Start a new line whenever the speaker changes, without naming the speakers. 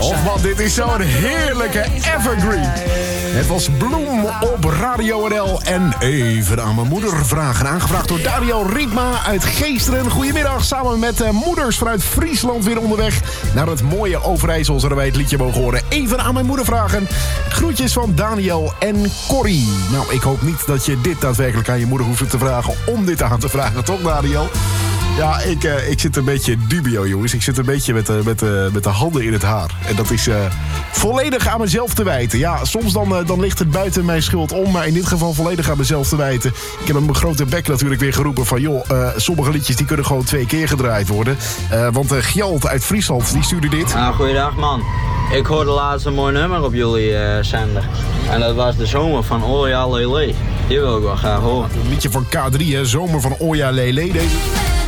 Och man, dit is zo'n heerlijke evergreen. Het was Bloem op Radio NL en even aan mijn moeder vragen. Aangevraagd door Dario Rietma uit Geesteren. Goedemiddag, samen met moeders vanuit Friesland weer onderweg naar het mooie Overijssel. Zodat wij het liedje mogen horen. Even aan mijn moeder vragen. Groetjes van Daniel en Corrie. Nou, ik hoop niet dat je dit daadwerkelijk aan je moeder hoeft te vragen om dit aan te vragen, toch Daniel? Ja, ik zit een beetje dubio, jongens. Ik zit een beetje met de handen in het haar. En dat is volledig aan mezelf te wijten. Ja, soms dan ligt het buiten mijn schuld om. Maar in dit geval volledig aan mezelf te wijten. Ik heb met mijn grote bek natuurlijk weer geroepen van... joh, sommige liedjes die kunnen gewoon 2 keer gedraaid worden. Want Gjalt uit Friesland, die stuurde dit.
Goeiedag, man. Ik hoorde laatst een mooi nummer op jullie zender. En dat was De Zomer van Oja Lele. Die wil ik wel graag horen.
Een liedje van K3, hè. Zomer van Oja Lele. Deze...